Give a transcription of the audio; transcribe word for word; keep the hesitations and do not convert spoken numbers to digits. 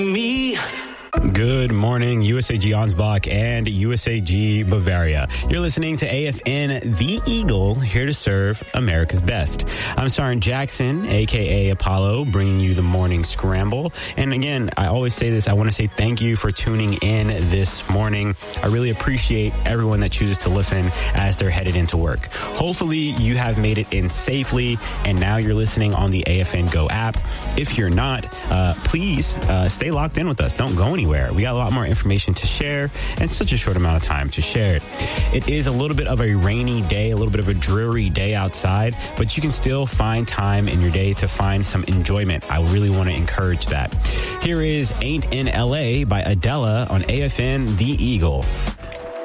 Me. Good morning, U S A G Ansbach and U S A G Bavaria. You're listening to A F N The Eagle, here to serve America's best. I'm Sergeant Jackson, a k a. Apollo, bringing you the morning scramble. And again, I always say this, I want to say thank you for tuning in this morning. I really appreciate everyone that chooses to listen as they're headed into work. Hopefully, you have made it in safely, and now you're listening on the A F N Go app. If you're not, uh, please uh, stay locked in with us. Don't go anywhere. We got a lot more information to share and such a short amount of time to share it. It is a little bit of a rainy day, a little bit of a dreary day outside, but you can still find time in your day to find some enjoyment. I really want to encourage that. Here is Ain't in L A by Adele on A F N The Eagle.